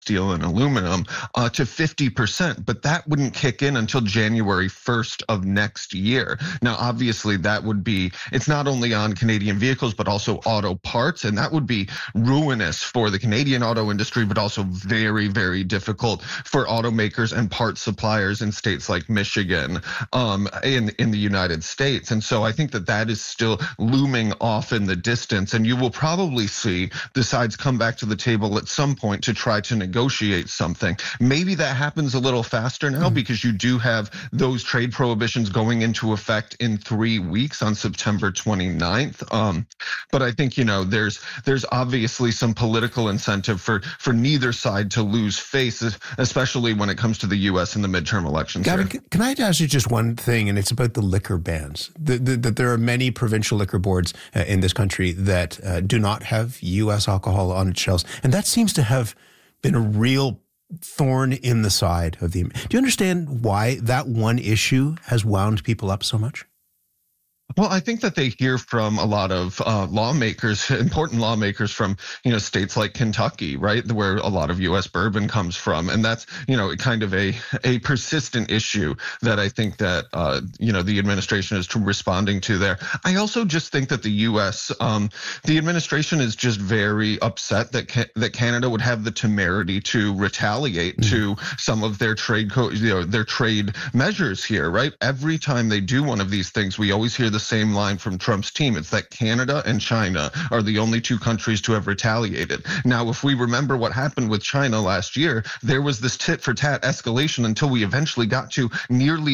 steel and aluminum to 50%, but that wouldn't kick in until January 1st of next year. Now, obviously, that would be, it's not only on Canadian vehicles, but also auto parts, and that would be ruinous for the Canadian auto industry, but also very, very difficult for automakers and parts suppliers in states like Michigan in the United States. And so I think that that is still looming off in the distance, and you will probably see the sides come back to the table at some point to try to negotiate something. Maybe that happens a little faster now because you do have those trade prohibitions going into effect in 3 weeks on September 29th. But I think, there's obviously some political incentive for neither side to lose face, especially when it comes to the U.S. in the midterm elections. Gavin, can I ask you just one thing, and it's about the liquor bans? That there are many provincial liquor boards in this country that do not have U.S. alcohol on its shelves, and that seems to have been a real thorn in the side of the. Do you understand why that one issue has wound people up so much? Well, I think that they hear from a lot of lawmakers, important lawmakers from, states like Kentucky, right, where a lot of U.S. bourbon comes from. And that's, kind of a persistent issue that I think that, the administration is responding to there. I also just think that the U.S., the administration is just very upset that Canada would have the temerity to retaliate to some of their their trade measures here, right? Every time they do one of these things, we always hear the same line from Trump's team. It's that Canada and China are the only two countries to have retaliated. Now, if we remember what happened with China last year, there was this tit for tat escalation until we eventually got to nearly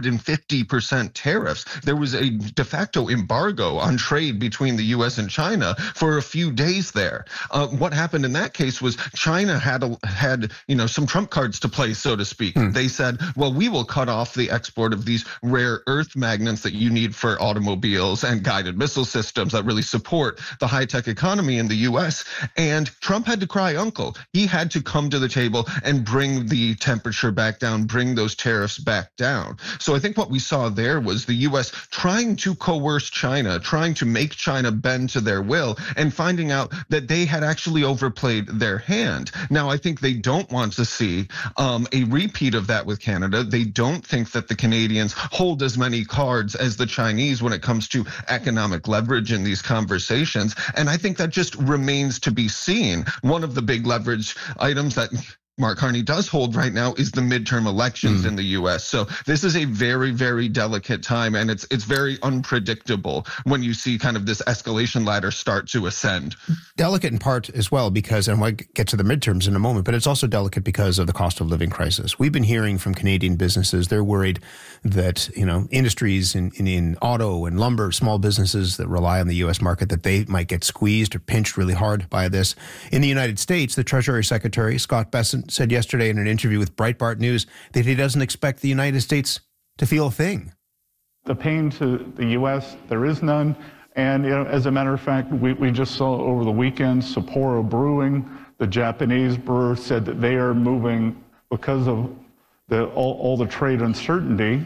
150% tariffs. There was a de facto embargo on trade between the U.S. and China for a few days there. What happened in that case was China had some trump cards to play, so to speak. They said, well, we will cut off the export of these rare earth magnets that you need for automobiles and guided missile systems that really support the high-tech economy in the U.S. And Trump had to cry uncle. He had to come to the table and bring the temperature back down, bring those tariffs back down. So I think what we saw there was the U.S. trying to coerce China, trying to make China bend to their will, and finding out that they had actually overplayed their hand. Now, I think they don't want to see a repeat of that with Canada. They don't think that the Canadians hold as many cards as the Chinese when it comes to economic leverage in these conversations. And I think that just remains to be seen. One of the big leverage items that Mark Carney does hold right now is the midterm elections in the U.S. So this is a very, very delicate time, and it's very unpredictable when you see kind of this escalation ladder start to ascend. Delicate in part as well because, and we'll get to the midterms in a moment, but it's also delicate because of the cost of living crisis. We've been hearing from Canadian businesses, they're worried that, industries in auto and lumber, small businesses that rely on the U.S. market, that they might get squeezed or pinched really hard by this. In the United States, the Treasury Secretary, Scott Bessent, said yesterday in an interview with Breitbart News that he doesn't expect the United States to feel a thing. The pain to the U.S., there is none. And as a matter of fact, we just saw over the weekend, Sapporo Brewing, the Japanese brewer, said that they are moving because of all the trade uncertainty.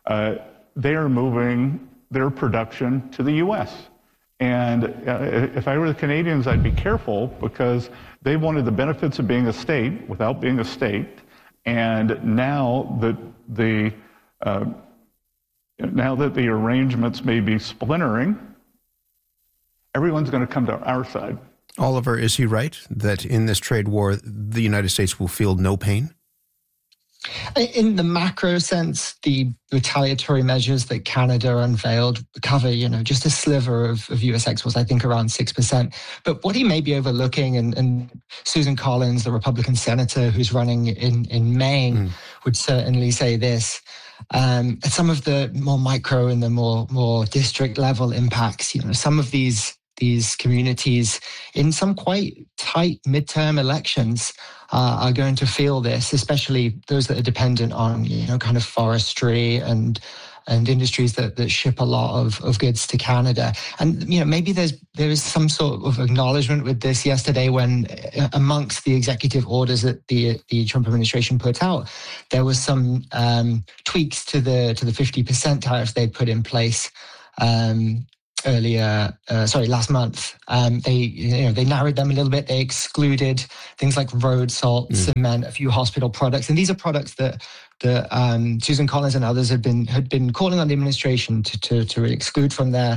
They are moving their production to the U.S. And if I were the Canadians, I'd be careful because they wanted the benefits of being a state without being a state. And now that the arrangements may be splintering, everyone's going to come to our side. Oliver, is he right that in this trade war, the United States will feel no pain? In the macro sense, the retaliatory measures that Canada unveiled cover, just a sliver of US exports, I think around 6%. But what he may be overlooking, and Susan Collins, the Republican senator who's running in Maine, would certainly say this. Some of the more micro and the more district level impacts, some of these communities in some quite tight midterm elections are going to feel this, especially those that are dependent on, kind of forestry and industries that ship a lot of goods to Canada. And, maybe there is some sort of acknowledgement with this yesterday when amongst the executive orders that the Trump administration put out, there was some tweaks to the 50% tariffs they'd put in place last month. They narrowed them a little bit. They excluded things like road salt, cement, a few hospital products, and these are products that Susan Collins and others had been calling on the administration to exclude from their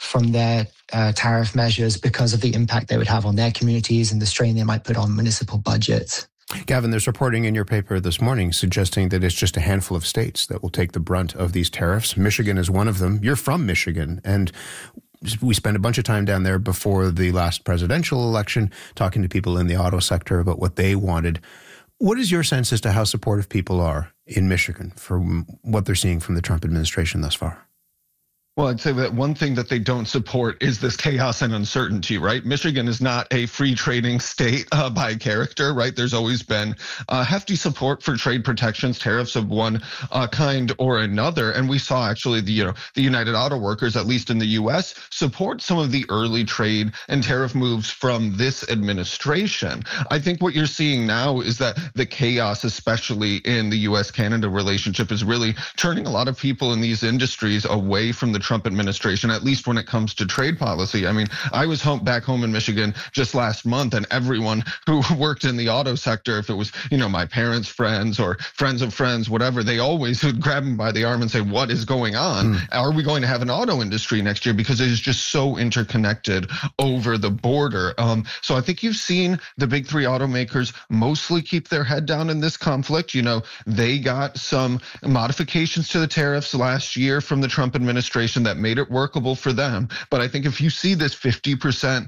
tariff measures because of the impact they would have on their communities and the strain they might put on municipal budgets. Gavin, there's reporting in your paper this morning suggesting that it's just a handful of states that will take the brunt of these tariffs. Michigan is one of them. You're from Michigan, and we spent a bunch of time down there before the last presidential election talking to people in the auto sector about what they wanted. What is your sense as to how supportive people are in Michigan for what they're seeing from the Trump administration thus far? Well, I'd say that one thing that they don't support is this chaos and uncertainty, right? Michigan is not a free trading state by character, right? There's always been hefty support for trade protections, tariffs of one kind or another. And we saw actually the United Auto Workers, at least in the U.S., support some of the early trade and tariff moves from this administration. I think what you're seeing now is that the chaos, especially in the U.S.-Canada relationship, is really turning a lot of people in these industries away from the Trump administration, at least when it comes to trade policy. I mean, I was back home in Michigan just last month, and everyone who worked in the auto sector, if it was, my parents' friends or friends of friends, whatever, they always would grab me by the arm and say, what is going on? Are we going to have an auto industry next year? Because it is just so interconnected over the border. So I think you've seen the big three automakers mostly keep their head down in this conflict. They got some modifications to the tariffs last year from the Trump administration that made it workable for them. But I think if you see this 50%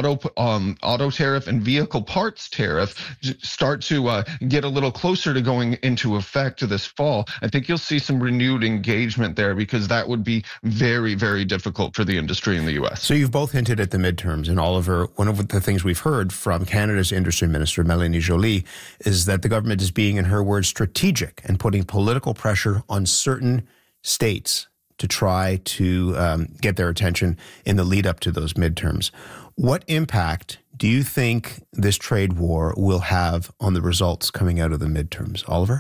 auto tariff and vehicle parts tariff start to get a little closer to going into effect this fall, I think you'll see some renewed engagement there, because that would be very, very difficult for the industry in the U.S. So you've both hinted at the midterms, and Oliver, one of the things we've heard from Canada's industry minister, Mélanie Joly, is that the government is being, in her words, strategic and putting political pressure on certain states to try to get their attention in the lead up to those midterms. What impact do you think this trade war will have on the results coming out of the midterms? Oliver?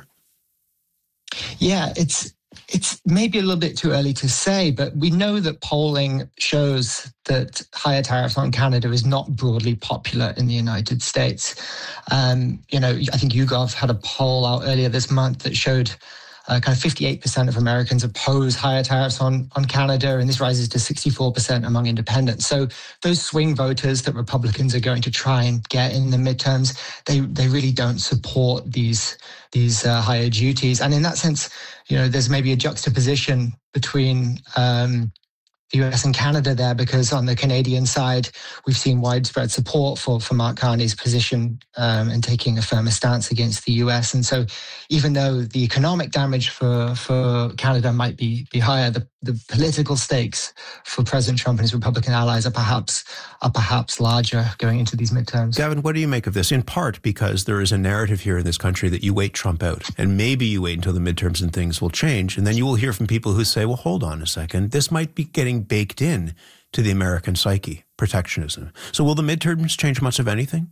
Yeah, it's maybe a little bit too early to say, but we know that polling shows that higher tariffs on Canada is not broadly popular in the United States. I think YouGov had a poll out earlier this month that showed kind of 58% of Americans oppose higher tariffs on Canada, and this rises to 64% among independents. So those swing voters that Republicans are going to try and get in the midterms, they really don't support these higher duties. And in that sense, there's maybe a juxtaposition between the US and Canada there, because on the Canadian side, we've seen widespread support for Mark Carney's position and taking a firmer stance against the US. And so even though the economic damage for Canada might be higher, the political stakes for President Trump and his Republican allies are perhaps larger going into these midterms. Gavin, what do you make of this? In part because there is a narrative here in this country that you wait Trump out, and maybe you wait until the midterms and things will change, and then you will hear from people who say, well, hold on a second, this might be getting baked in to the American psyche, protectionism. So will the midterms change much of anything?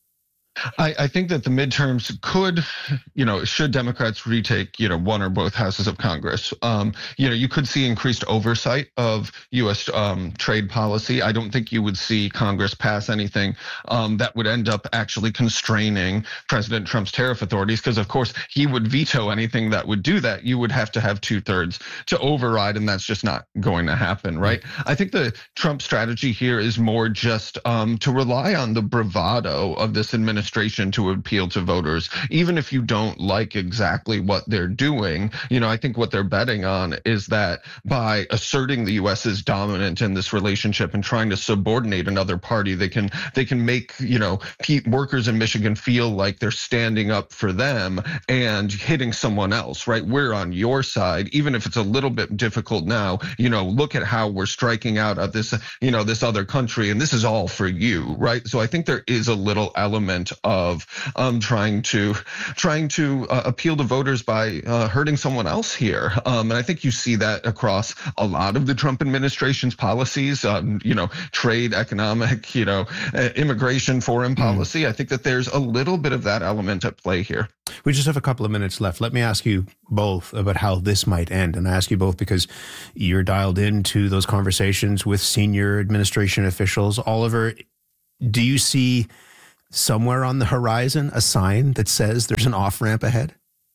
I think that the midterms could, should Democrats retake, one or both houses of Congress, you could see increased oversight of U.S. Trade policy. I don't think you would see Congress pass anything that would end up actually constraining President Trump's tariff authorities, because, of course, he would veto anything that would do that. You would have to have 2/3 to override, and that's just not going to happen, right? I think the Trump strategy here is more just to rely on the bravado of this administration to appeal to voters, even if you don't like exactly what they're doing. I think what they're betting on is that by asserting the U.S. is dominant in this relationship and trying to subordinate another party, they can make workers in Michigan feel like they're standing up for them and hitting someone else, right? We're on your side, even if it's a little bit difficult now. Look at how we're striking out at this, this other country, and this is all for you, right? So I think there is a little element of trying to appeal to voters by hurting someone else here, and I think you see that across a lot of the Trump administration's policies, trade, economic, immigration, foreign policy. I think that there's a little bit of that element at play here. We just have a couple of minutes left. Let me ask you both about how this might end. And I ask you both because you're dialed into those conversations with senior administration officials. Oliver, do you see somewhere on the horizon a sign that says there's an off-ramp ahead?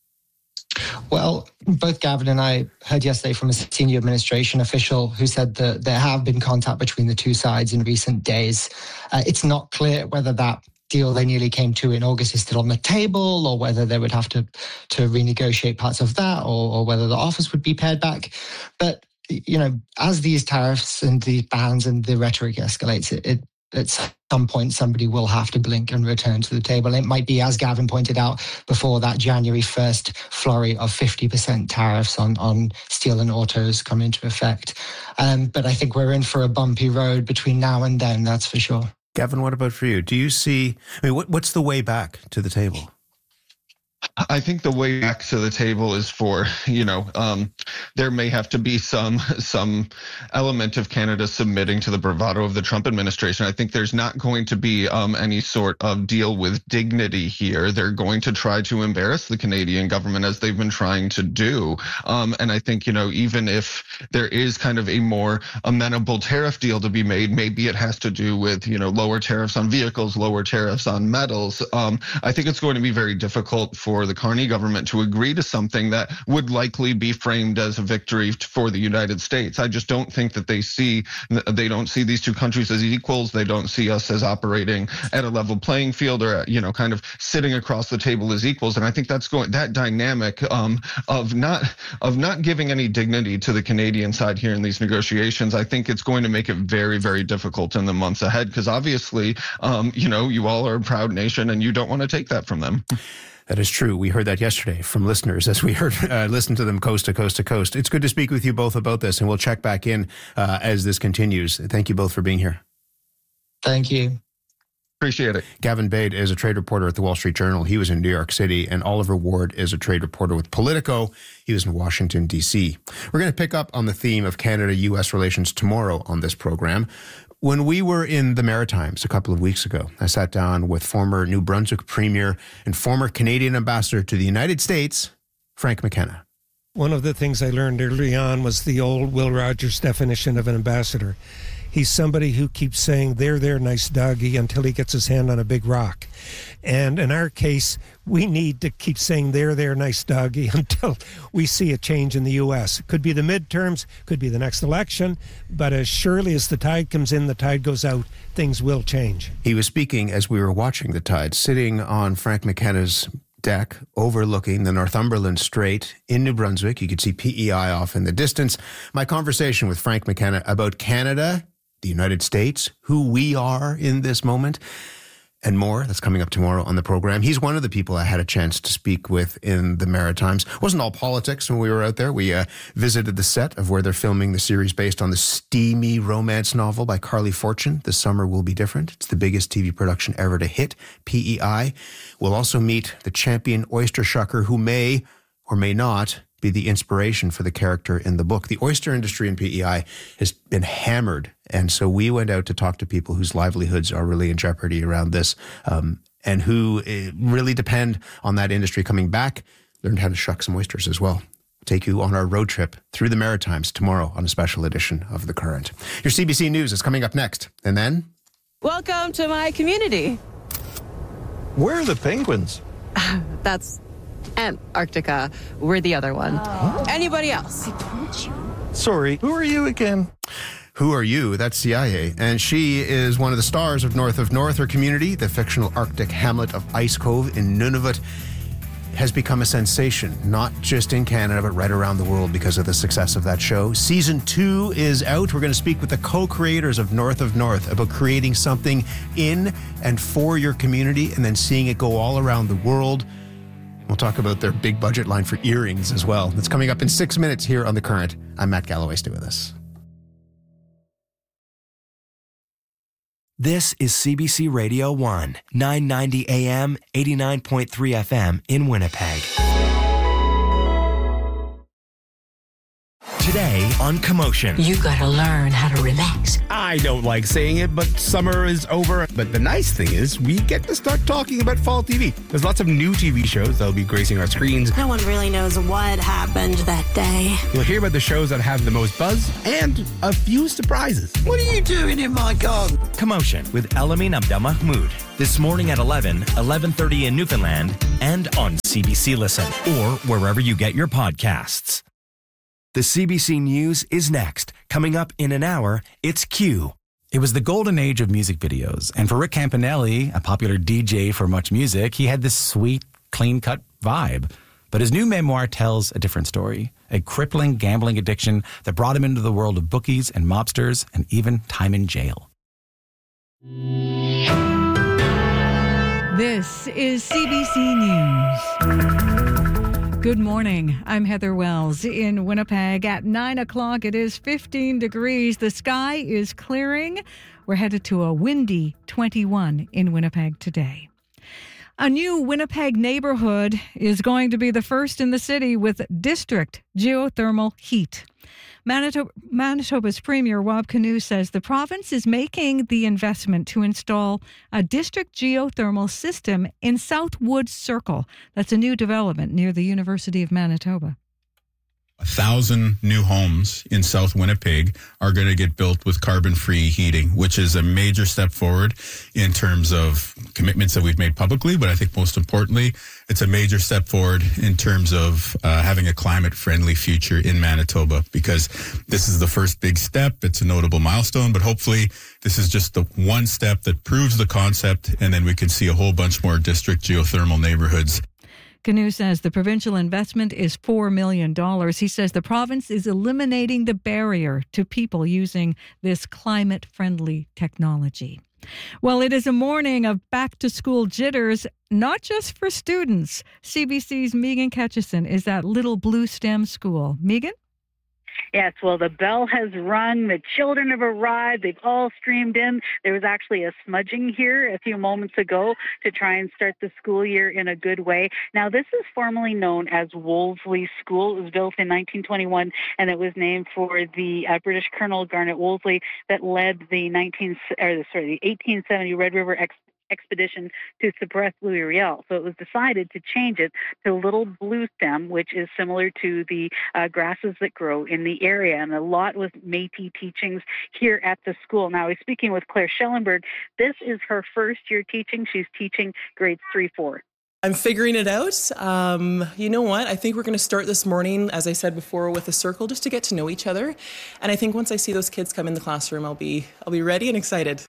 Well, both Gavin and I heard yesterday from a senior administration official who said that there have been contact between the two sides in recent days. It's not clear whether that deal they nearly came to in August is still on the table, or whether they would have to renegotiate parts of that, or whether the offers would be pared back. But, as these tariffs and the bans and the rhetoric escalates, at some point, somebody will have to blink and return to the table. It might be, as Gavin pointed out, before that January 1st flurry of 50% tariffs on steel and autos come into effect. But I think we're in for a bumpy road between now and then, that's for sure. Gavin, what about for you? Do you see, what's the way back to the table? I think the way back to the table is for, there may have to be some element of Canada submitting to the bravado of the Trump administration. I think there's not going to be any sort of deal with dignity here. They're going to try to embarrass the Canadian government, as they've been trying to do. And I think, even if there is kind of a more amenable tariff deal to be made, maybe it has to do with, lower tariffs on vehicles, lower tariffs on metals. I think it's going to be very difficult for the Carney government to agree to something that would likely be framed as a victory for the United States. I just don't think that they don't see these two countries as equals. They don't see us as operating at a level playing field, or, kind of sitting across the table as equals. And I think that dynamic of not giving any dignity to the Canadian side here in these negotiations, I think it's going to make it very, very difficult in the months ahead, because obviously, you all are a proud nation and you don't want to take that from them. That is true. We heard that yesterday from listeners as we listened to them coast to coast to coast. It's good to speak with you both about this, and we'll check back in as this continues. Thank you both for being here. Thank you. Appreciate it. Gavin Bade is a trade reporter at the Wall Street Journal. He was in New York City. And Oliver Ward is a trade reporter with Politico. He was in Washington, D.C. We're going to pick up on the theme of Canada-U.S. relations tomorrow on this program. When we were in the Maritimes a couple of weeks ago, I sat down with former New Brunswick Premier and former Canadian Ambassador to the United States, Frank McKenna. One of the things I learned early on was the old Will Rogers definition of an ambassador. He's somebody who keeps saying, there, nice doggy, until he gets his hand on a big rock. And in our case, we need to keep saying, there, nice doggy, until we see a change in the U.S. It could be the midterms, could be the next election, but as surely as the tide comes in, the tide goes out, things will change. He was speaking as we were watching the tide, sitting on Frank McKenna's deck overlooking the Northumberland Strait in New Brunswick. You could see PEI off in the distance. My conversation with Frank McKenna about Canada, the United States, who we are in this moment, and more. That's coming up tomorrow on the program. He's one of the people I had a chance to speak with in the Maritimes. It wasn't all politics when we were out there. We visited the set of where they're filming the series based on the steamy romance novel by Carly Fortune, The Summer Will Be Different. It's the biggest TV production ever to hit PEI. We'll also meet the champion oyster shucker who may or may not be the inspiration for the character in the book. The oyster industry in PEI has been hammered, and so we went out to talk to people whose livelihoods are really in jeopardy around this, and who really depend on that industry coming back. Learned how to shuck some oysters as well. Take you on our road trip through the Maritimes tomorrow on a special edition of The Current. Your CBC News is coming up next, and then... Welcome to my community. Where are the penguins? That's Antarctica. We're the other one. Oh. Anybody else? I told you. Sorry, who are you again? Who Are You? That's CIA. And she is one of the stars of North of North. Her community, the fictional Arctic hamlet of Ice Cove in Nunavut, has become a sensation, not just in Canada, but right around the world because of the success of that show. Season 2 is out. We're going to speak with the co-creators of North about creating something in and for your community and then seeing it go all around the world. We'll talk about their big budget line for earrings as well. That's coming up in 6 minutes here on The Current. I'm Matt Galloway. Stay with us. This is CBC Radio 1, 990 AM, 89.3 FM in Winnipeg. Today on Commotion. You gotta learn how to relax. I don't like saying it, but summer is over. But the nice thing is we get to start talking about fall TV. There's lots of new TV shows that'll be gracing our screens. No one really knows what happened that day. You'll hear about the shows that have the most buzz and a few surprises. What are you doing in my garden? Commotion with Elamin Abdelmahmoud. This morning at 11:30 in Newfoundland, and on CBC Listen or wherever you get your podcasts. The CBC News is next. Coming up in an hour, it's Q. It was the golden age of music videos. And for Rick Campanelli, a popular DJ for Much Music, he had this sweet, clean-cut vibe. But his new memoir tells a different story. A crippling gambling addiction that brought him into the world of bookies and mobsters and even time in jail. This is CBC News. Good morning. I'm Heather Wells in Winnipeg. At 9 o'clock, it is 15 degrees. The sky is clearing. We're headed to a windy 21 in Winnipeg today. A new Winnipeg neighborhood is going to be the first in the city with district geothermal heat. Manitoba's Premier Rob Canoe says the province is making the investment to install a district geothermal system in Southwood Circle. That's a new development near the University of Manitoba. 1,000 new homes in South Winnipeg are going to get built with carbon-free heating, which is a major step forward in terms of commitments that we've made publicly. But I think most importantly, it's a major step forward in terms of having a climate-friendly future in Manitoba, because this is the first big step. It's a notable milestone, but hopefully this is just the one step that proves the concept, and then we can see a whole bunch more district geothermal neighborhoods. Canoe says the provincial investment is $4 million. He says the province is eliminating the barrier to people using this climate-friendly technology. Well, it is a morning of back-to-school jitters, not just for students. CBC's Megan Ketchison is at Little Blue Stem School. Megan? Yes, well, the bell has rung. The children have arrived. They've all streamed in. There was actually a smudging here a few moments ago to try and start the school year in a good way. Now, this is formerly known as Wolseley School. It was built in 1921, and it was named for the British Colonel Garnet Wolseley that led the 1870 Red River expedition to suppress Louis Riel. So it was decided to change it to Little Blue Stem, which is similar to the grasses that grow in the area. And a lot with Métis teachings here at the school. Now, I was speaking with Claire Schellenberg. This is her first year teaching. She's teaching grades 3-4. I'm figuring it out. You know what? I think we're going to start this morning, as I said before, with a circle just to get to know each other. And I think once I see those kids come in the classroom, I'll be ready and excited.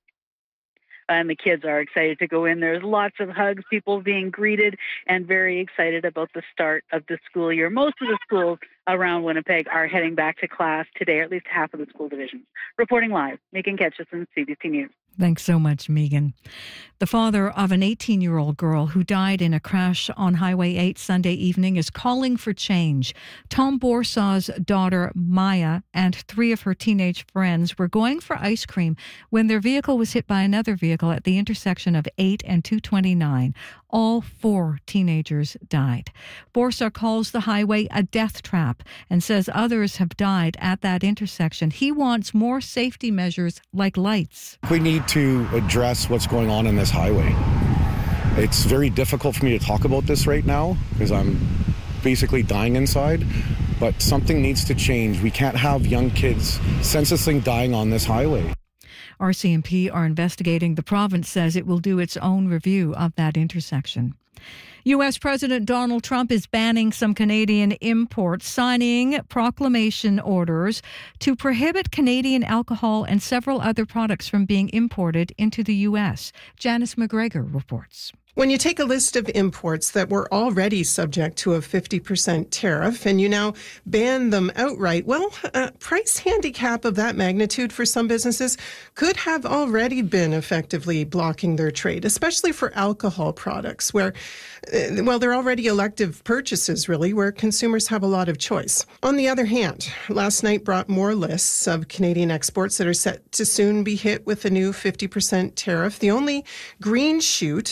And the kids are excited to go in. There's lots of hugs, people being greeted, and very excited about the start of the school year. Most of the schools around Winnipeg are heading back to class today, or at least half of the school divisions. Reporting live, Megan Ketchison, CBC News. Thanks so much, Megan. The father of an 18-year-old girl who died in a crash on Highway 8 Sunday evening is calling for change. Tom Borsaw's daughter, Maya, and 3 of her teenage friends were going for ice cream when their vehicle was hit by another vehicle at the intersection of 8 and 229. All 4 teenagers died. Borsaw calls the highway a death trap and says others have died at that intersection. He wants more safety measures like lights. We need to address what's going on in this highway. It's very difficult for me to talk about this right now because I'm basically dying inside, but something needs to change. We can't have young kids senselessly dying on this highway. RCMP are investigating. The province says it will do its own review of that intersection. U.S. President Donald Trump is banning some Canadian imports, signing proclamation orders to prohibit Canadian alcohol and several other products from being imported into the U.S. Janice McGregor reports. When you take a list of imports that were already subject to a 50% tariff and you now ban them outright, well, a price handicap of that magnitude for some businesses could have already been effectively blocking their trade, especially for alcohol products where, well, they're already elective purchases, really, where consumers have a lot of choice. On the other hand, last night brought more lists of Canadian exports that are set to soon be hit with a new 50% tariff. The only green shoot, if you could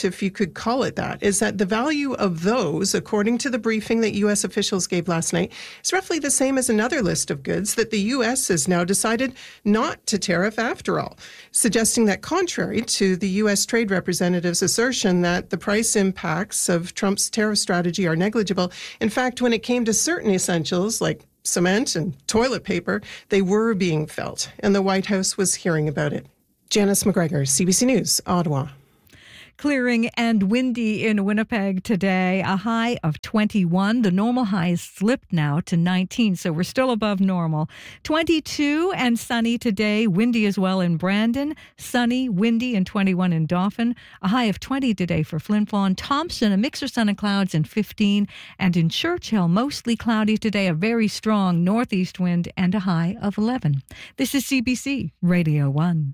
could call it that, is that the value of those, according to the briefing that U.S. officials gave last night, is roughly the same as another list of goods that the U.S. has now decided not to tariff after all, suggesting that contrary to the U.S. trade representative's assertion that the price impacts of Trump's tariff strategy are negligible, in fact, when it came to certain essentials like cement and toilet paper, they were being felt, and the White House was hearing about it. Janice McGregor, CBC News, Ottawa. Clearing and windy in Winnipeg today, a high of 21. The normal high has slipped now to 19, so we're still above normal. 22 and sunny today, windy as well in Brandon, sunny, windy, and 21 in Dauphin. A high of 20 today for Flin Flon. Thompson, a mix of sun and clouds, and 15. And in Churchill, mostly cloudy today, a very strong northeast wind, and a high of 11. This is CBC Radio 1.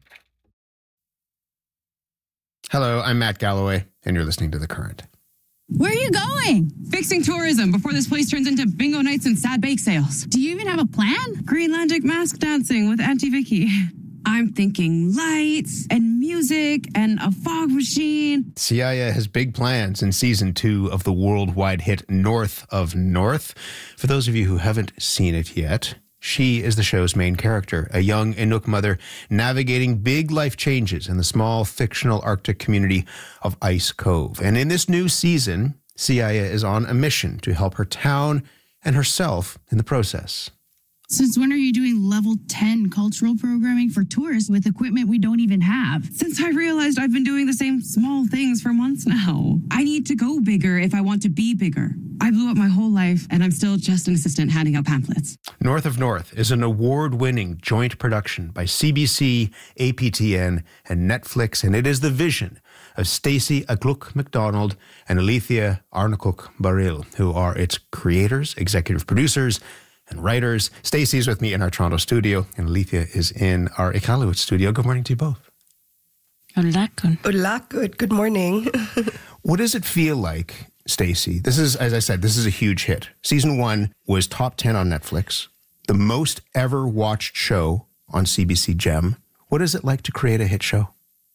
Hello, I'm Matt Galloway, and you're listening to The Current. Where are you going? Fixing tourism before this place turns into bingo nights and sad bake sales. Do you even have a plan? Greenlandic mask dancing with Auntie Vicky. I'm thinking lights and music and a fog machine. Siaya has big plans in season 2 of the worldwide hit North of North. For those of you who haven't seen it yet, she is the show's main character, a young Inuk mother navigating big life changes in the small fictional Arctic community of Ice Cove. And in this new season, Siaya is on a mission to help her town and herself in the process. Since when are you doing level 10 cultural programming for tourists with equipment we don't even have? Since I realized I've been doing the same small things for months now. I need to go bigger if I want to be bigger. I blew up my whole life and I'm still just an assistant handing out pamphlets. North of North is an award-winning joint production by CBC, APTN, and Netflix, and it is the vision of Stacey Agluk McDonald and Alethea Arnacook Baril, who are its creators, executive producers, and writers. Stacey's with me in our Toronto studio, and Alethea is in our Iqaluit studio. Good morning to you both. Hola, good morning. What does it feel like, Stacey? This is, as I said, this is a huge hit. Season 1 was top 10 on Netflix, the most ever watched show on CBC Gem. What is it like to create a hit show?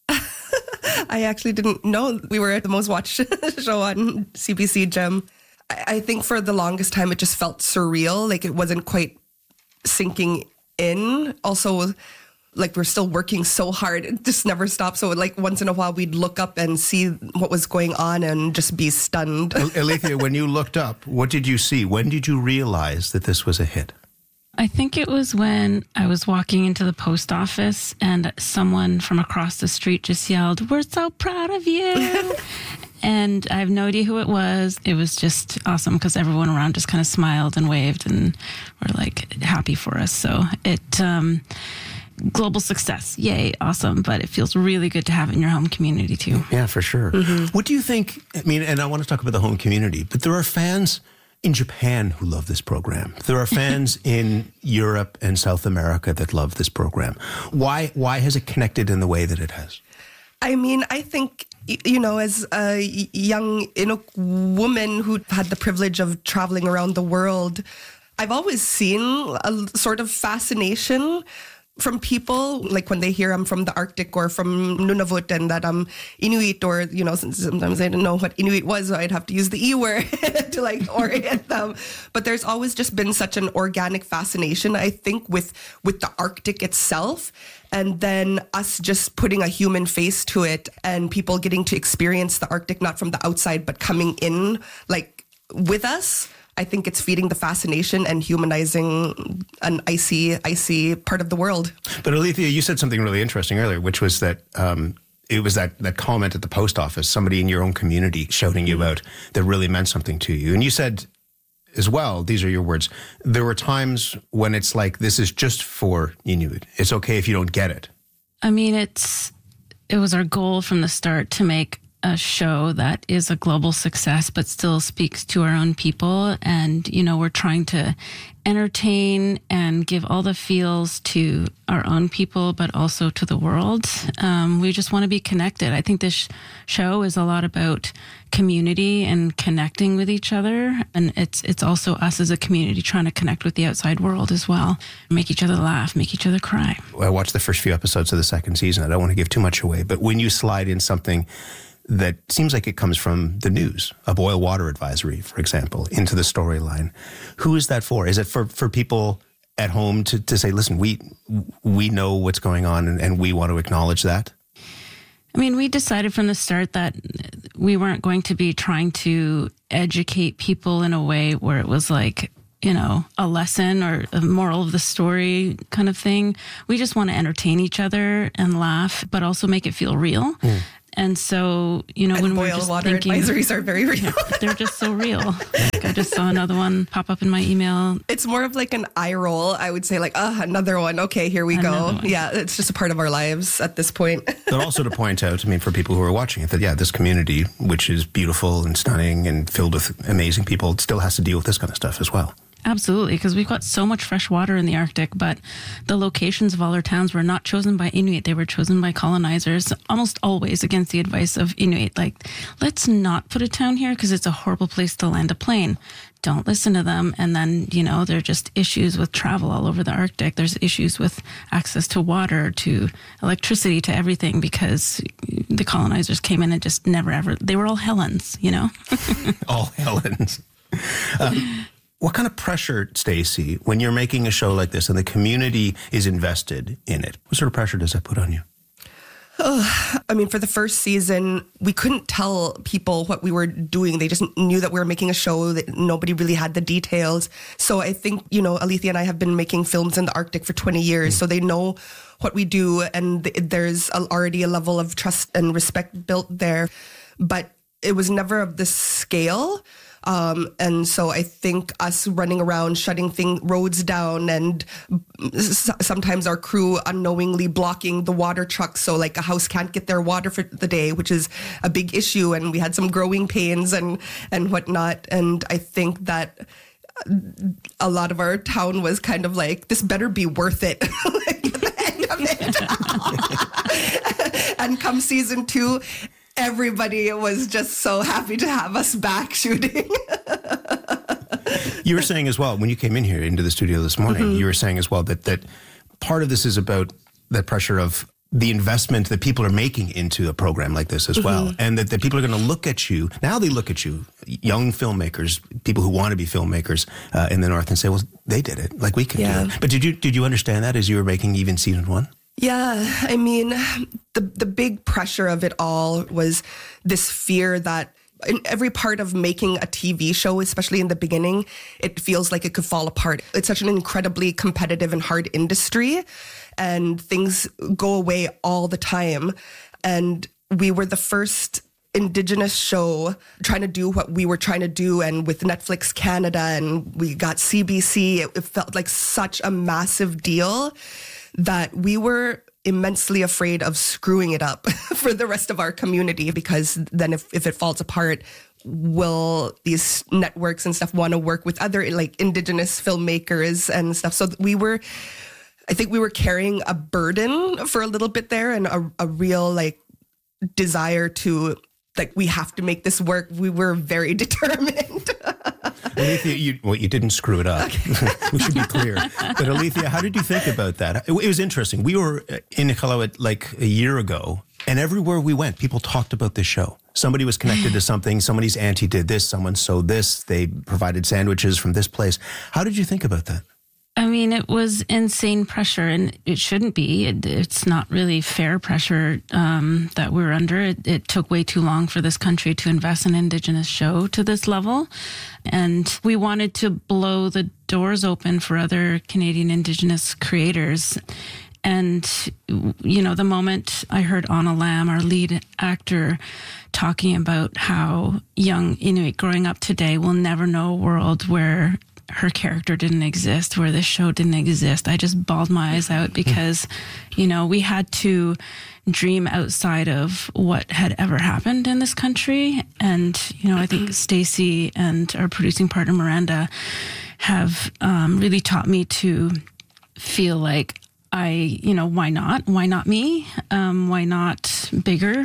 I actually didn't know we were the most watched show on CBC Gem. I think for the longest time, it just felt surreal. Like it wasn't quite sinking in. Also, like we're still working so hard. It just never stopped. So like once in a while, we'd look up and see what was going on and just be stunned. Alethea, when you looked up, what did you see? When did you realize that this was a hit? I think it was when I was walking into the post office and someone from across the street just yelled, "We're so proud of you." And I have no idea who it was. It was just awesome because everyone around just kind of smiled and waved and were like happy for us. So global success. Yay. Awesome. But it feels really good to have it in your home community too. Yeah, for sure. Mm-hmm. What do you think? I mean, and I want to talk about the home community, but there are fans in Japan who love this program. There are fans in Europe and South America that love this program. Why has it connected in the way that it has? I mean, I think, you know, as a young Inuk woman who had the privilege of traveling around the world, I've always seen a sort of fascination from people, like when they hear I'm from the Arctic or from Nunavut and that I'm Inuit, or, you know, sometimes I didn't know what Inuit was, so I'd have to use the E word to like orient them. But there's always just been such an organic fascination, I think, with the Arctic itself. And then us just putting a human face to it and people getting to experience the Arctic, not from the outside, but coming in like with us. I think it's feeding the fascination and humanizing an icy part of the world. But Alethea, you said something really interesting earlier, which was that it was that comment at the post office, somebody in your own community shouting you out that really meant something to you. And you said as well, these are your words, there were times when it's like, this is just for Inuit. It's okay if you don't get it. I mean, it was our goal from the start to make a show that is a global success, but still speaks to our own people. And, you know, we're trying to entertain and give all the feels to our own people, but also to the world. We just want to be connected. I think this show is a lot about community and connecting with each other. And it's also us as a community trying to connect with the outside world as well. Make each other laugh, make each other cry. I watched the first few episodes of the second season. I don't want to give too much away, but when you slide in something that seems like it comes from the news, a boil water advisory, for example, into the storyline. Who is that for? Is it for people at home to say, listen, we know what's going on and we want to acknowledge that? I mean, we decided from the start that we weren't going to be trying to educate people in a way where it was like, you know, a lesson or a moral of the story kind of thing. We just want to entertain each other and laugh, but also make it feel real. And so, you know, when we're just water thinking, advisories are very real. Yeah, they're just so real. Like I just saw another one pop up in my email. It's more of like an eye roll. I would say like, another one. Okay, here we go. Yeah, it's just a part of our lives at this point. But also to point out, I mean, for people who are watching it, that, yeah, this community, which is beautiful and stunning and filled with amazing people, still has to deal with this kind of stuff as well. Absolutely, because we've got so much fresh water in the Arctic, but the locations of all our towns were not chosen by Inuit. They were chosen by colonizers, almost always against the advice of Inuit. Like, let's not put a town here because it's a horrible place to land a plane. Don't listen to them. And then, you know, there are just issues with travel all over the Arctic. There's issues with access to water, to electricity, to everything, because the colonizers came in and just never, ever, they were all Helens, you know? All Helens. What kind of pressure, Stacey, when you're making a show like this and the community is invested in it, what sort of pressure does that put on you? I mean, for the first season, we couldn't tell people what we were doing. They just knew that we were making a show, that nobody really had the details. So I think, you know, Alethea and I have been making films in the Arctic for 20 years, so they know what we do, and there's already a level of trust and respect built there. But it was never of this scale. And so I think us running around, shutting roads down, and sometimes our crew unknowingly blocking the water trucks. So like a house can't get their water for the day, which is a big issue. And we had some growing pains and whatnot. And I think that a lot of our town was kind of like, this better be worth it. Like at the end of it. And come season 2, everybody was just so happy to have us back shooting. You were saying as well, when you came in here into the studio this morning, you were saying as well that part of this is about that pressure of the investment that people are making into a program like this as well. And that people are going to look at you. Now they look at you, young filmmakers, people who want to be filmmakers in the North, and say, well, they did it. Like we can do it. But did you understand that as you were making even season 1? Yeah, I mean, the big pressure of it all was this fear that in every part of making a TV show, especially in the beginning, it feels like it could fall apart. It's such an incredibly competitive and hard industry, and things go away all the time. And we were the first Indigenous show trying to do what we were trying to do, and with Netflix Canada, and we got CBC, it felt like such a massive deal that we were immensely afraid of screwing it up for the rest of our community, because then if it falls apart, will these networks and stuff want to work with other like Indigenous filmmakers and stuff? So I think we were carrying a burden for a little bit there, and a real like desire to, like, we have to make this work. We were very determined. Alethea, you didn't screw it up. Okay. We should be clear. But Alethea, how did you think about that? It was interesting. We were in Iqaluit like a year ago, and everywhere we went, people talked about this show. Somebody was connected to something. Somebody's auntie did this. Someone sewed this. They provided sandwiches from this place. How did you think about that? I mean, it was insane pressure, and it shouldn't be. It's not really fair pressure that we're under. It took way too long for this country to invest in Indigenous show to this level. And we wanted to blow the doors open for other Canadian Indigenous creators. And, you know, the moment I heard Anna Lamb, our lead actor, talking about how young Inuit growing up today will never know a world where her character didn't exist, where this show didn't exist, I just bawled my eyes out, because, you know, we had to dream outside of what had ever happened in this country. And, you know, I think Stacey and our producing partner Miranda have really taught me to feel like why not? Why not me? Why not bigger?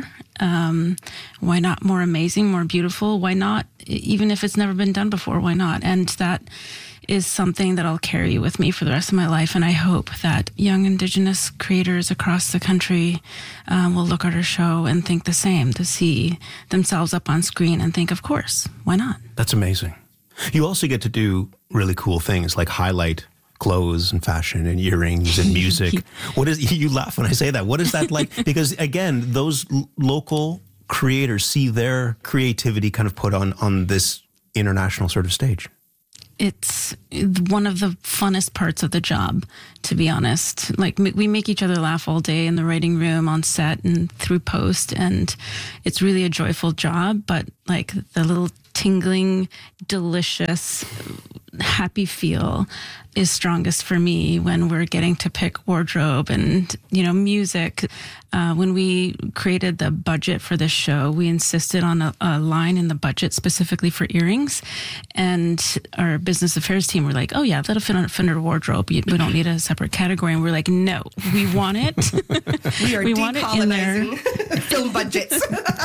Why not more amazing, more beautiful? Why not, even if it's never been done before, why not? And that is something that I'll carry with me for the rest of my life. And I hope that young Indigenous creators across the country will look at our show and think the same, to see themselves up on screen and think, of course, why not? That's amazing. You also get to do really cool things like highlight clothes and fashion and earrings and music. What is, you laugh when I say that. What is that like? Because again, those local creators see their creativity kind of put on this international sort of stage. It's one of the funnest parts of the job, to be honest. Like, we make each other laugh all day in the writing room, on set, and through post, and it's really a joyful job. But like the little tingling, delicious, happy feel is strongest for me when we're getting to pick wardrobe and, music. When we created the budget for this show, we insisted on a line in the budget specifically for earrings. And our business affairs team were like, oh yeah, that'll fit under wardrobe. We don't need a separate category. And we're like, no, we want it. We are decolonizing film budgets.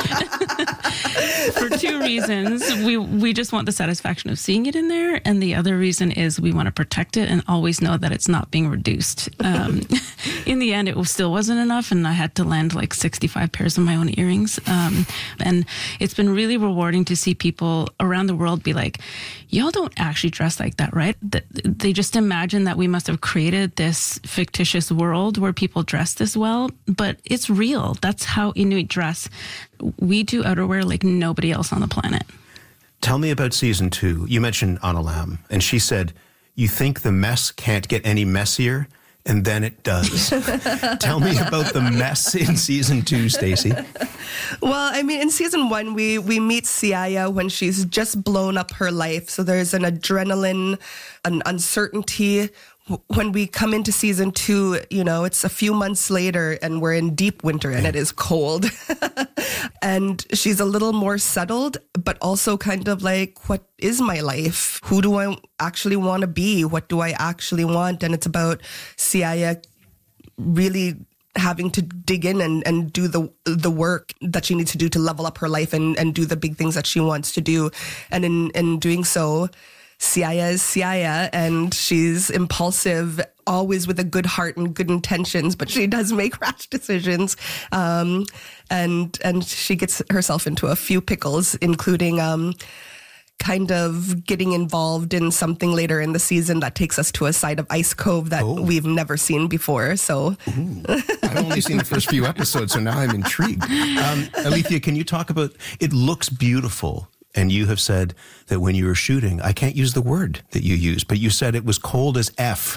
For two reasons. We just want the satisfaction of seeing it in there. And the other reason is we want to protect it and always know that it's not being reduced. In the end, it still wasn't enough, and I had to lend like 65 pairs of my own earrings. And it's been really rewarding to see people around the world be like, y'all don't actually dress like that, right? They just imagine that we must have created this fictitious world where people dress this well, but it's real. That's how Inuit dress. We do outerwear like nobody else on the planet. Tell me about season 2. You mentioned Anna Lam, and she said, you think the mess can't get any messier, and then it does. Tell me about the mess in season 2, Stacey. Well, I mean, in season 1, we meet Siaya when she's just blown up her life. So there's an adrenaline, an uncertainty. When we come into season 2, it's a few months later and we're in deep winter and it is cold. And she's a little more settled, but also kind of like, what is my life? Who do I actually want to be? What do I actually want? And it's about Siaya really having to dig in and do the work that she needs to do to level up her life and do the big things that she wants to do. And in doing so, Siaya is Siaya, and she's impulsive, always with a good heart and good intentions, but she does make rash decisions. And she gets herself into a few pickles, including kind of getting involved in something later in the season that takes us to a side of Ice Cove that we've never seen before. So I've only seen the first few episodes, so now I'm intrigued. Alethea, can you talk about, it looks beautiful. And you have said that when you were shooting, I can't use the word that you used, but you said it was cold as F.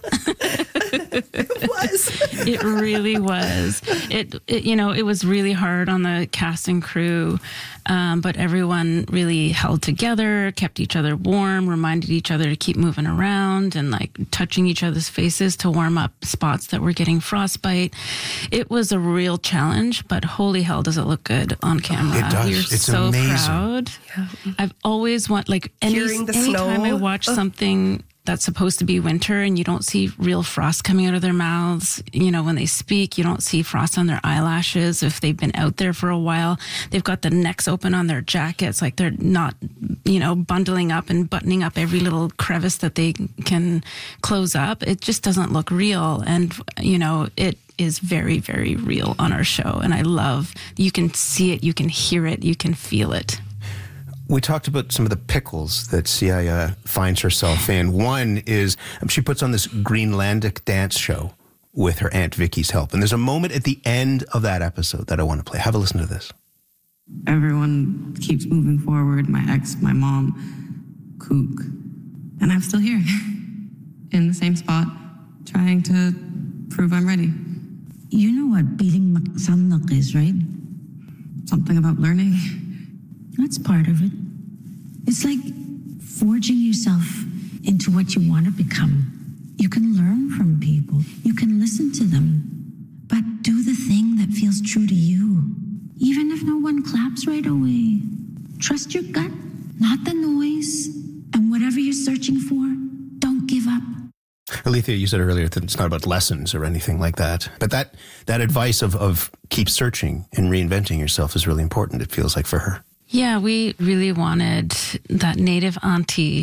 It was. It really was. It was really hard on the cast and crew, but everyone really held together, kept each other warm, reminded each other to keep moving around and like touching each other's faces to warm up spots that were getting frostbite. It was a real challenge, but holy hell does it look good on camera. It does. We're it's so amazing. Proud. Yeah. I've always anytime I watch something that's supposed to be winter and you don't see real frost coming out of their mouths, when they speak, you don't see frost on their eyelashes. If they've been out there for a while, they've got the necks open on their jackets, like they're not, bundling up and buttoning up every little crevice that they can close up. It just doesn't look real. And, it is very, very real on our show. And I love, you can see it, you can hear it, you can feel it. We talked about some of the pickles that Siaya finds herself in. One is she puts on this Greenlandic dance show with her Aunt Vicky's help. And there's a moment at the end of that episode that I want to play. Have a listen to this. Everyone keeps moving forward. My ex, my mom, Kook. And I'm still here in the same spot, trying to prove I'm ready. You know what beating Maksannak is, right? Something about learning. That's part of it. It's like forging yourself into what you want to become. You can learn from people. You can listen to them. But do the thing that feels true to you. Even if no one claps right away. Trust your gut, not the noise. And whatever you're searching for, don't give up. Alethea, you said earlier that it's not about lessons or anything like that. But that advice of keep searching and reinventing yourself is really important, it feels like, for her. Yeah, we really wanted that native auntie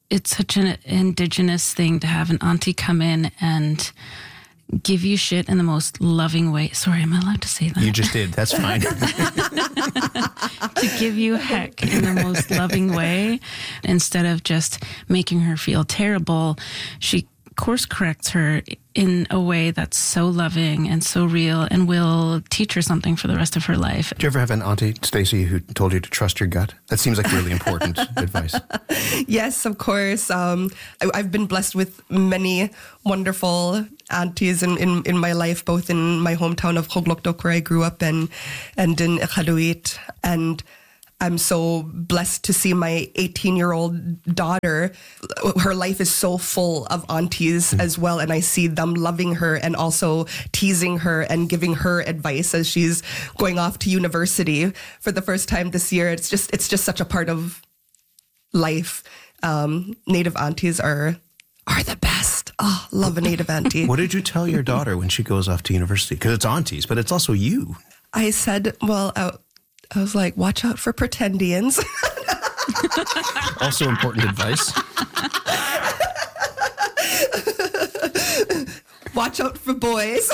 it's such an Indigenous thing to have an auntie come in and give you shit in the most loving way. Sorry, am I allowed to say that? You just did. That's fine. To give you heck in the most loving way. Instead of just making her feel terrible, she course corrects her in a way that's so loving and so real and will teach her something for the rest of her life. Do you ever have an auntie, Stacey, who told you to trust your gut? That seems like really important advice. Yes, of course. I've been blessed with many wonderful aunties in my life, both in my hometown of Hoglokdok, where I grew up, and in Iqaluit. And I'm so blessed to see my 18-year-old daughter. Her life is so full of aunties as well, and I see them loving her and also teasing her and giving her advice as she's going off to university for the first time this year. It's just such a part of life. Native aunties are the best. Oh, love a Native auntie. What did you tell your daughter when she goes off to university? Because it's aunties, but it's also you. I said, I was like, watch out for pretendians. Also important advice. Watch out for boys.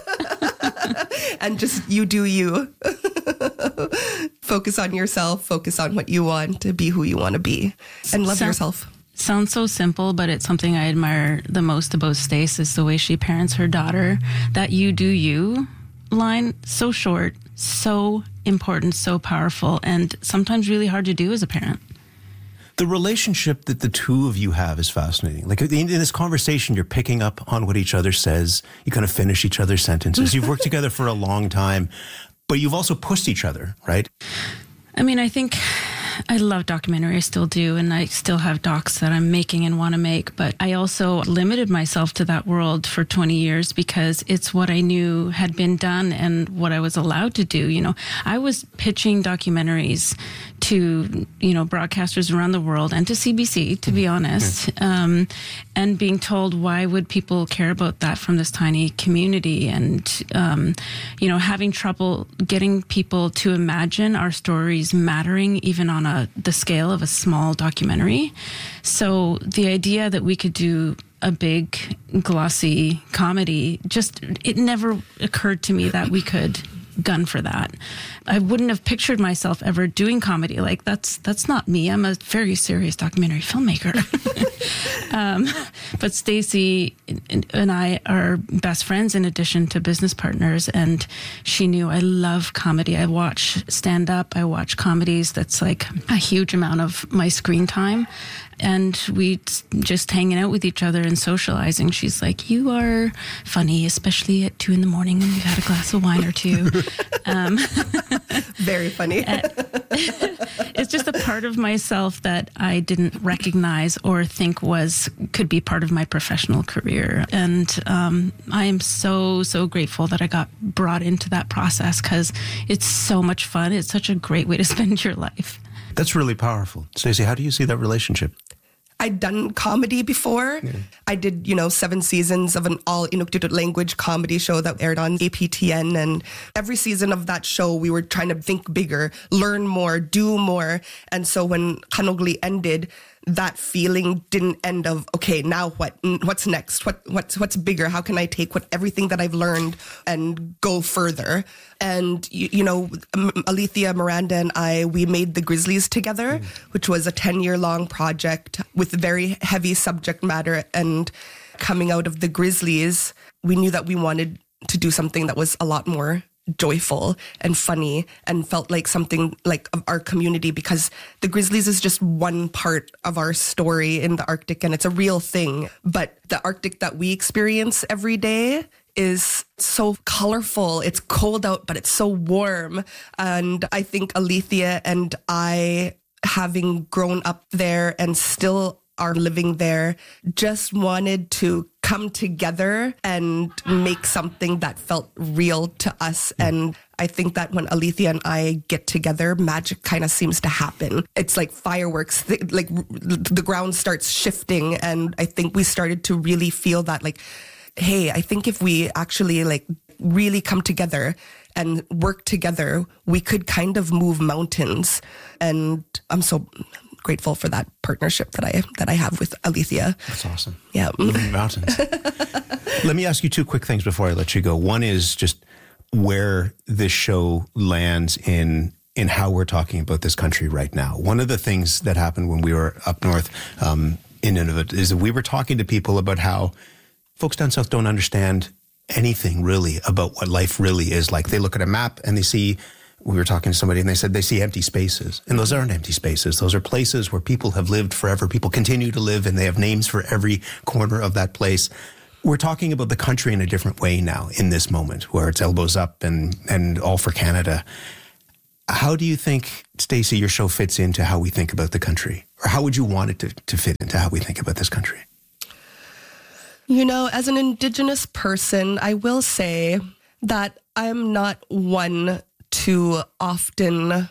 And just you do you. Focus on yourself. Focus on what you want to be, who you want to be. And love yourself. Sounds so simple, but it's something I admire the most about Stace is the way she parents her daughter. That you do you line, so short, so important, so powerful, and sometimes really hard to do as a parent. The relationship that the two of you have is fascinating. Like in this conversation, you're picking up on what each other says. You kind of finish each other's sentences. You've worked together for a long time, but you've also pushed each other, right? I mean, I think I love documentary. I still do. And I still have docs that I'm making and want to make. But I also limited myself to that world for 20 years because it's what I knew had been done and what I was allowed to do. You know, I was pitching documentaries to, you know, broadcasters around the world and to CBC, to be honest, and being told, why would people care about that from this tiny community? And, you know, having trouble getting people to imagine our stories mattering even on the scale of a small documentary. So the idea that we could do a big glossy comedy, it never occurred to me that we could gun for that. I wouldn't have pictured myself ever doing comedy. Like that's not me. I'm a very serious documentary filmmaker. But Stacey and I are best friends in addition to business partners, and she knew I love comedy. I watch stand-up. I watch comedies. That's like a huge amount of my screen time. And we just hanging out with each other and socializing. She's like, you are funny, especially at 2 a.m. when you've had a glass of wine or two. Very funny. It's just a part of myself that I didn't recognize or think could be part of my professional career. And I am so, so grateful that I got brought into that process because it's so much fun. It's such a great way to spend your life. That's really powerful. Stacey, how do you see that relationship? I'd done comedy before. Yeah. I did, 7 seasons of an all Inuktitut language comedy show that aired on APTN. And every season of that show, we were trying to think bigger, learn more, do more. And so when Kanogli ended, that feeling didn't end of, okay, now what? What's next? What's bigger? How can I take everything that I've learned and go further? And, Alethea, Miranda, and we made The Grizzlies together, which was a 10-year-long project with very heavy subject matter. And coming out of The Grizzlies, we knew that we wanted to do something that was a lot more joyful and funny and felt like something like of our community, because the Grizzlies is just one part of our story in the Arctic, and it's a real thing. But the Arctic that we experience every day is so colorful. It's cold out, but it's so warm. And I think Alethea and I, having grown up there and still are living there, just wanted to come together and make something that felt real to us. And I think that when Alethea and I get together, magic kind of seems to happen. It's like fireworks, the ground starts shifting. And I think we started to really feel that, like, hey, I think if we actually really come together and work together, we could kind of move mountains. And I'm so grateful for that partnership that I have with Alethea. That's awesome. Yeah. Living mountains. Let me ask you two quick things before I let you go. One is just where this show lands in how we're talking about this country right now. One of the things that happened when we were up north in Nunavut is that we were talking to people about how folks down south don't understand anything really about what life really is like. They look at a map and they see, we were talking to somebody and they said they see empty spaces. And those aren't empty spaces. Those are places where people have lived forever. People continue to live and they have names for every corner of that place. We're talking about the country in a different way now in this moment where it's elbows up and all for Canada. How do you think, Stacey, your show fits into how we think about the country? Or how would you want it to fit into how we think about this country? You know, as an Indigenous person, I will say that I'm not one to often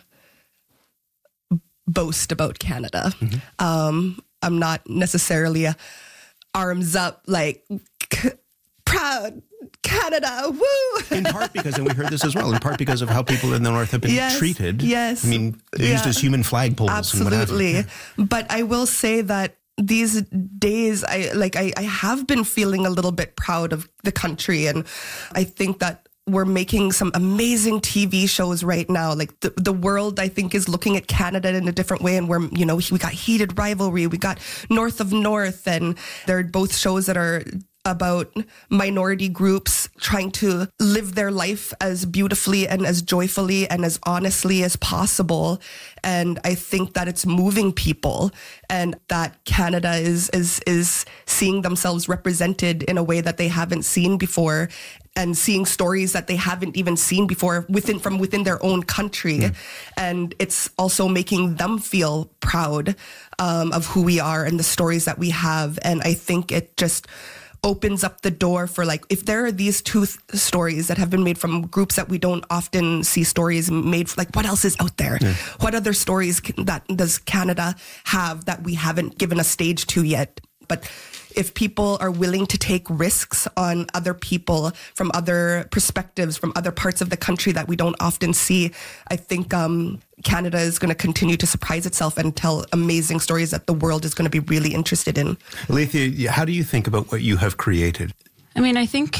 boast about Canada. Mm-hmm. I'm not necessarily a arms up, like, proud Canada, woo! In part because, and we heard this as well, in part because of how people in the North have been treated. Yes. I mean, used as human flagpoles. Absolutely. And what have you. But I will say that these days, I have been feeling a little bit proud of the country. And I think that we're making some amazing TV shows right now. Like the world, I think, is looking at Canada in a different way. And we got Heated Rivalry, we got North of North, and they're both shows that are about minority groups trying to live their life as beautifully and as joyfully and as honestly as possible. And I think that it's moving people, and that Canada is seeing themselves represented in a way that they haven't seen before, and seeing stories that they haven't even seen before from within their own country. Yeah. And it's also making them feel proud of who we are and the stories that we have. And I think it just opens up the door for, like, if there are these two stories that have been made from groups that we don't often see stories made, like, what else is out there? Yeah. What other stories that does Canada have that we haven't given a stage to yet? But if people are willing to take risks on other people from other perspectives, from other parts of the country that we don't often see, I think Canada is going to continue to surprise itself and tell amazing stories that the world is going to be really interested in. Alethea, how do you think about what you have created? I mean, I think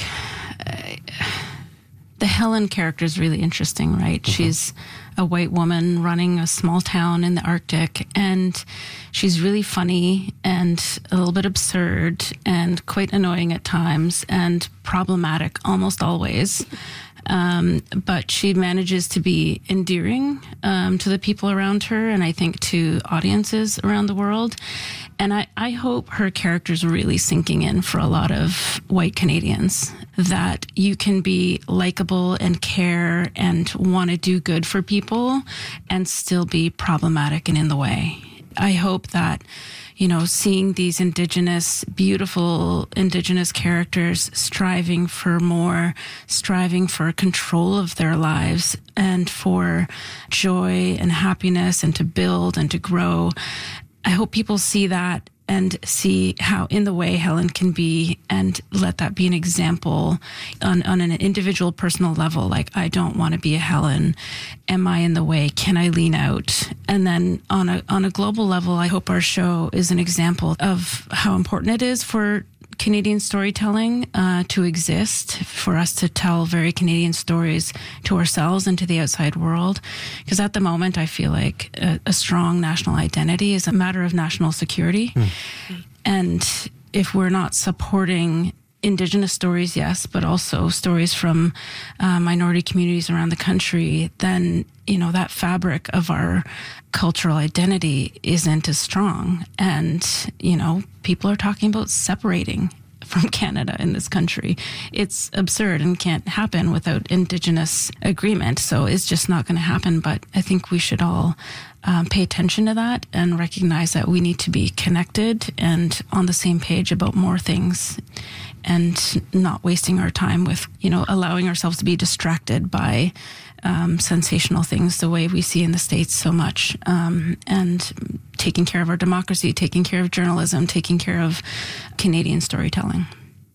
the Helen character is really interesting, right? Mm-hmm. She's a white woman running a small town in the Arctic, and she's really funny and a little bit absurd and quite annoying at times and problematic almost always. But she manages to be endearing to the people around her, and I think to audiences around the world. And I hope her character's really sinking in for a lot of white Canadians, that you can be likable and care and want to do good for people and still be problematic and in the way. I hope that, seeing these beautiful Indigenous characters striving for more, striving for control of their lives and for joy and happiness and to build and to grow. I hope people see that and see how in the way Helen can be, and let that be an example on an individual personal level. Like, I don't want to be a Helen. Am I in the way? Can I lean out? And then on a global level, I hope our show is an example of how important it is for Canadian storytelling to exist, for us to tell very Canadian stories to ourselves and to the outside world. Because at the moment, I feel like a strong national identity is a matter of national security. And if we're not supporting Indigenous stories, yes, but also stories from minority communities around the country, then, that fabric of our cultural identity isn't as strong. And, people are talking about separating from Canada in this country. It's absurd and can't happen without Indigenous agreement. So it's just not going to happen. But I think we should all pay attention to that and recognize that we need to be connected and on the same page about more things, and not wasting our time with, allowing ourselves to be distracted by sensational things the way we see in the States so much, and taking care of our democracy, taking care of journalism, taking care of Canadian storytelling.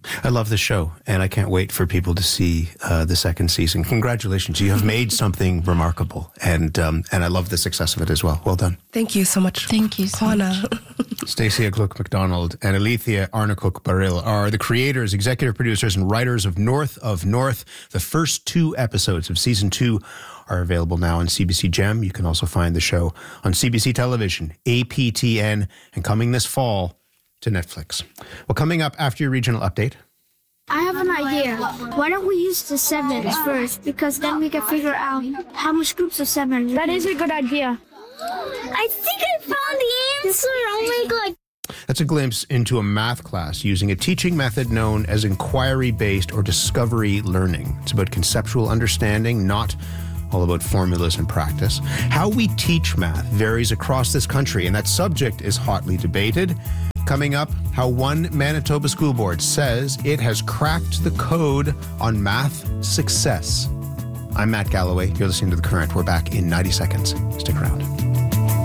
I love the show, and I can't wait for people to see the second season. Congratulations. You have made something remarkable, and I love the success of it as well. Well done. Thank you so much. Thank you so much. Stacey Gluck-McDonald and Alethea Arnacook-Baril are the creators, executive producers, and writers of North of North. The first 2 episodes of season 2 are available now on CBC Gem. You can also find the show on CBC Television, APTN, and coming this fall to Netflix. Well, coming up after your regional update. I have an idea. Why don't we use the 7s first? Because then we can figure out how much groups of 7. That is a good idea. I think I found the answer. Oh my God. That's a glimpse into a math class using a teaching method known as inquiry-based or discovery learning. It's about conceptual understanding, not all about formulas and practice. How we teach math varies across this country, and that subject is hotly debated. Coming up, how one Manitoba school board says it has cracked the code on math success. I'm Matt Galloway. You're listening to The Current. We're back in 90 seconds. Stick around.